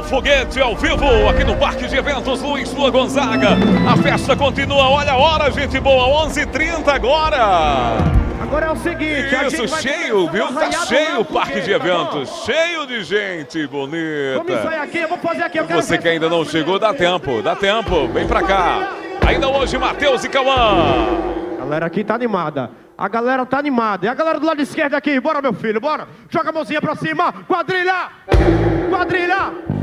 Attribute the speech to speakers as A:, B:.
A: Foguete ao vivo aqui no Parque de Eventos Luiz Flor Gonzaga. A festa continua, olha a hora, gente boa, 11h30 agora.
B: Agora é o seguinte,
A: isso, cheio, viu? Tá cheio o Parque de Eventos, cheio de gente bonita.
B: Vamos ensaiar aqui, eu vou fazer aqui.
A: Você que ainda não chegou, dá tempo, vem pra cá. Ainda hoje, Matheus e Cauã.
B: A galera aqui tá animada. A galera tá animada. E a galera do lado esquerdo aqui, bora meu filho, bora. Joga a mãozinha pra cima, quadrilha! Quadrilha!